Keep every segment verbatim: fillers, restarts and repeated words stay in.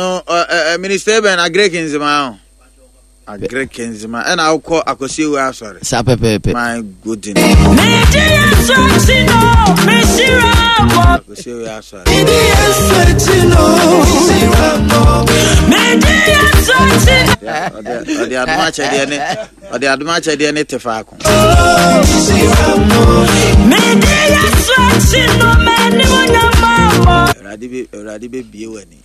no uh, Minister Ben Agrekins ma Agrekins ma and I'll call Akosi we are sorry. Sa pepe. My goodness. Akosi we are sorry. The admatch idea or the admatch idea ne tefako. Radibe Radibe biweni.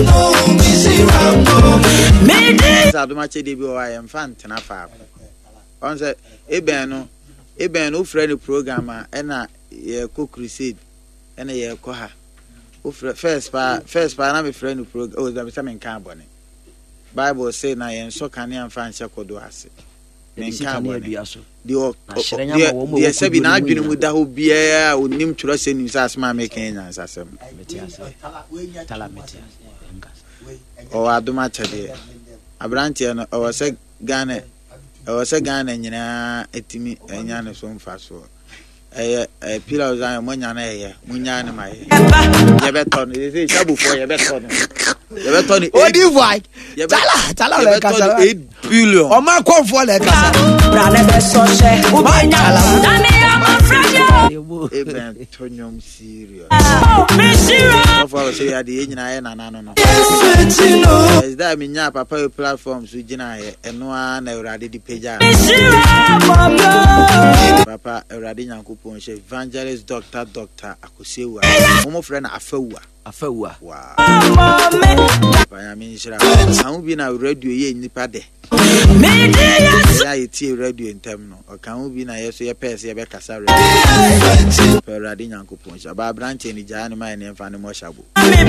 Admatch de bi o I am fan tena fa. On say eben no eben no friend program e na ye ko crusade e na ye ko ha. O first pa first pa na me friend program o da me say me kan bone. Bible say na yen so kan yan fan che kodo ase. Men kan bone. Di o di sebi na adwene mu da ho bia onim tworo se nim sa asma me kan yan sasem. Tala meti. O aduma chade. Abrantie no o se Ghana o se Ghana nyina etimi enya ne so mfa so. Eh eh pila ozan mo nya na eh mo nya ne mai. Ye beton e se chabufo ye beton. Ye beton e Odi vai. Tala tala le kasa. eight billion. O ma konfo le kasa. Bra le be so she. O ba nya. Dani am friend yo. Eben tonyom serious. Me serious. Of our say ya de nyina ye na na no no. Is that me nya papa platform so gina ye eno na urade di page. Me serious boblo. Papa urade nyankopon she evangelist doctor doctor Akosewa. Momo friend afawua. Afawua. Wow. Papa ya me nshira. Ahu bi na radio ye nipa de. Me dey ya yeti radio intem no. O kan hu bi na yeso ye pese ye be kasa radio. Papa urade nyankopon she ba branch ni jani mai ne mfa ne mo shabo.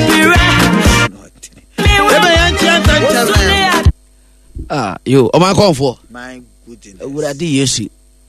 Ah, yo, o ma konfo. My goodness. Urade Yesu.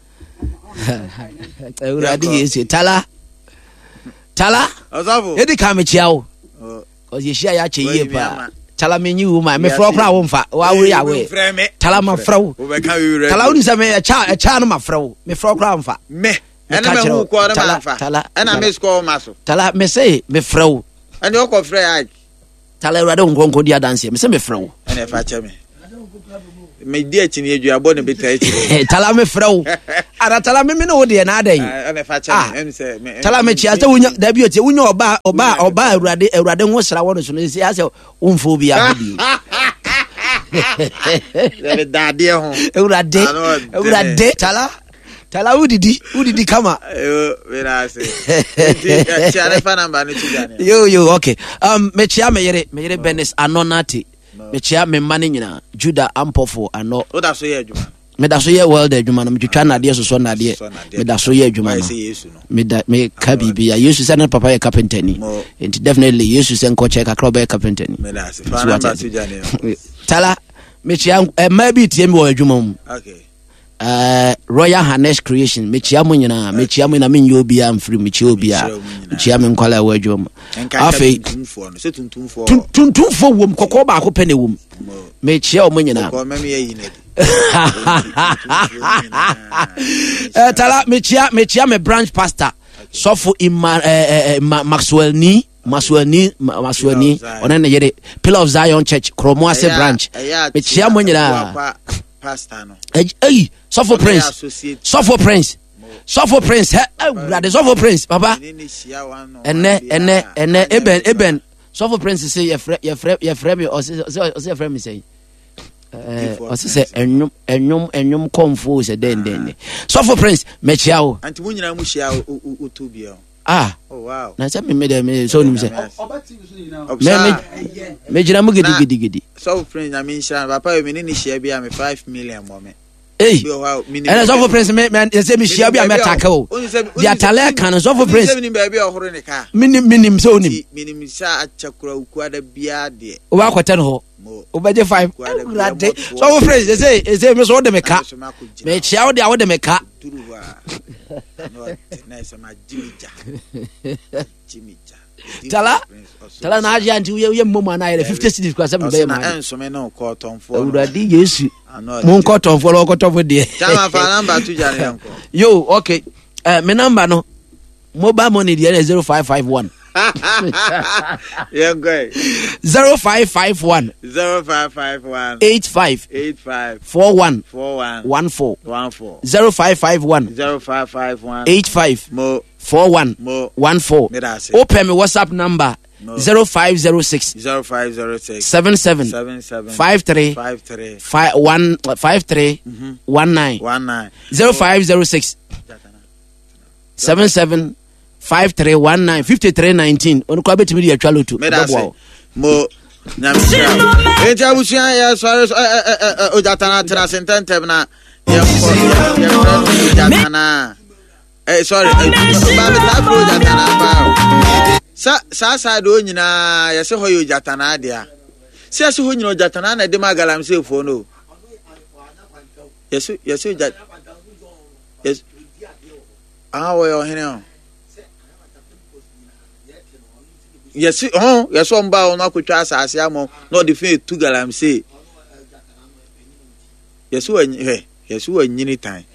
Urade Yesu. Tala. Tala. Ozavo. Edi ka me chia o. Oh. Cause ye share ya che ye pa. Tala me nyi wo ma me fro kra wo mfa. Wa wo ya we. Tala ma fro. Wo be ka we ready. Tala uni se me cha e cha no ma fro. Me fro kra mfa. Me. Ena me hu ko na ma mfa. Tala. Ena me score maso. Tala me say me fro. Ena o ko frɛ ai. Tala urade ngonko dia dance. Me say me fro. Ena fa che me. Me dia chini eduabo ne betai chi. Tala me fro. Ara tala me me no de na adan. Ena fa che me. Em say me. Tala me chia se wunya da bi o tie wunya oba oba oba urade urade ho sra wo no so no si ase umfo bi abudi. Deve da dia ho. Urade. Urade tala. Tala udidi, udidi kama. Yo, vera se. Chia le fa number ni chigani. Yo yo, okay. Um me chia me yere, me yere Benes Anonati. Me chia me mane nyina Judah Ampofo ano. O da so ye adwuma. Me da so ye world adwuma no me twitwa na de so so na de. Me da so ye adwuma no. Me da me ka bibia Yesu se na papa ye carpenter ni. And definitely Yesu se nko check akra be carpenter ni. Me da se. Fa number chigani. Tala me chia e ma bi tie me wo adwuma mu. Okay. Uh, Royal Harness Creation me chia mo nyina me chia mo na me nyo bia amfiri me chia obia me chia me nkwala wa adwom afi tuntumfo no se tuntumfo tuntumfo wom kokko ba ko pene wom me chia o mo nyina ko me me yi ne eh tala me chia me chia me branch pastor sofo ima eh Maxwell ni Maxwell ni Maxwell ni ona na yede Pillar of Zion Church Kromoase branch me chia mo nyina pastor no eh Sofo Prince Sofo Prince Sofo Prince eh brother Sofo Prince papa ene ene ene eben eben Sofo Prince say your friend your friend your friend or say your friend me say eh o say enum enum enum confuse den den Sofo Prince me chia o anti mu nyina mu chia o to bia ah oh wow na say me me dem so nim say me me jina mu gidi gidi gidi Sofo Prince na me nshira papa me ni share bia me five million mo me. Hey, and as Sofo Prince, me me say me share be a metako. The Atale can Sofo Prince. Minim minim so nim. Minim sha achakura ukwa da bia de. O ba kwata no. O ba je five. Sofo Prince they say they say me so de me ka. Me chia o de a de me ka. No, na say ma jimija. Jimija. Tala Tala na aja anti ye mmom na ye fifty cities kwa seven be ma. Enso me no ko tonfo. Uradi Yesu. Mon ko tonfo lo ko tonfo de. Chama fa number two jare yanko. Yo, okay. Eh me number no. Mobile money there zero five five one Yeah, go. zero five five one Zero five five one eight five eight five four one four one one four one four zero five five one zero five five one eight five mo four one mo one four. Open me WhatsApp number no. zero five zero six zero five zero six seven seven seven seven five three five three five one five three mm-hmm. one nine one nine zero five zero six seven seven five three one nine fifty three nineteen. On ko betimi di atwa lotu. Mo nyamira. Eja busuan ya sorry ojatana tra sententem na ye ko ye ojatana. Eh sorry ba me ta fro ojatana ba. Sa sa sa do nyina ye se hoyo ojatana dia. Se se ho nyina ojatana na de magalam se fo no. Yesu yesu ojat. Yes. Ah wo yo hene. Yes, oh, yes, one bow no could trust as Yamo, not defeat two galam say. Yes, when hey, yes, you in any time.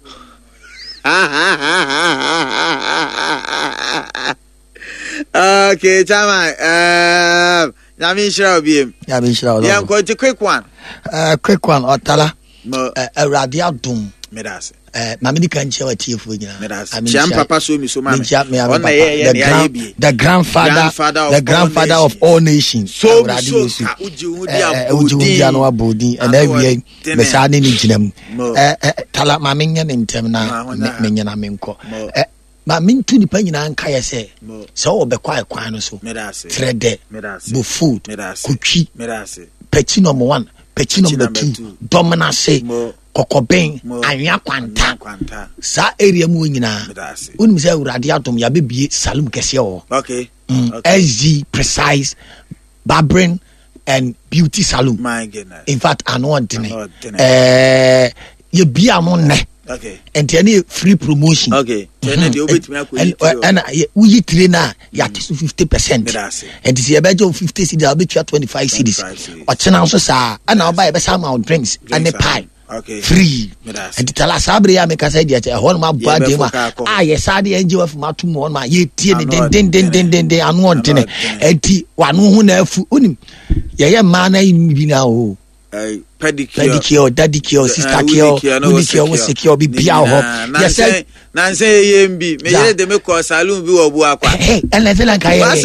Okay, Tama, uh, Yamin shall be him. Yamin shall be. I'm going to quick one. Uh, quick one, or Tala, a radial doom. Medas. Eh, mamini kanche wa tifu nyina. Jam papa so mi so mama. The the grandfather, grandfather the grandfather of all nations. So so uji uji anu abodi. And every mesani ni jinam. Eh tala mami nya ntem na menya na menko. Eh mami tu ni pa nyina anka ye se. So obekwa ekwan no so. Trede. Bo food. Kutwi. Pechi number one, pechi number two. Dominance. Kokoben anya kwanta sa area mu nyina unim say urade atom ya bebie salum kese o okay mm. okay S G precise barbering and beauty salon. My goodness. In fact I know dine eh ye bia mo ne okay and any free promotion okay then the obetimi akọ and we yi trainer ya to fifty percent and this ye bejo fifty cedis I'll be twenty-five cedis o chena so sa and na buy be some out drinks and the pie. Okay. Free. And the tala sabre ya make say dia hon ma body ma ah yes ade enje wa fuma to mo ma ye tie ne den den den den den den anu ontene enti wanu hu na afu onim ye ye ma na bi na o eh pedicure pedicure dadicure sister cure pedicure wo secure bi bia ho yes na say ye mbi me ye de me ko salon bi wo bu akwa eh and let like